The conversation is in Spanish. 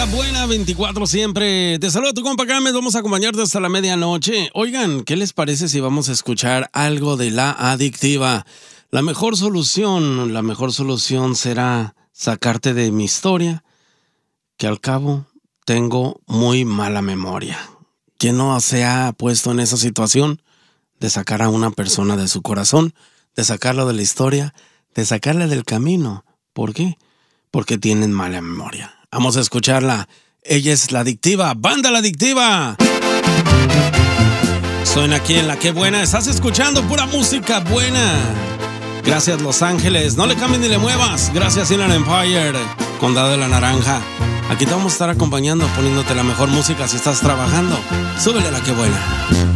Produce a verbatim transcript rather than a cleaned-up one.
buena, veinticuatro siempre. Te saludo tu compa Gámez, vamos a acompañarte hasta la medianoche. Oigan, ¿qué les parece si vamos a escuchar algo de La Adictiva? La mejor solución, la mejor solución será sacarte de mi historia, que al cabo tengo muy mala memoria. ¿Quién no se ha puesto en esa situación de sacar a una persona de su corazón, de sacarlo de la historia, de sacarle del camino? ¿Por qué? Porque tienen mala memoria. Vamos a escucharla. Ella es La Adictiva, banda La Adictiva. Suena aquí en La Qué Buena. Estás escuchando pura música buena. Gracias Los Ángeles. No le cambies ni le muevas. Gracias Inland Empire, Condado de la Naranja. Aquí te vamos a estar acompañando, poniéndote la mejor música si estás trabajando. Súbele a La Qué Buena.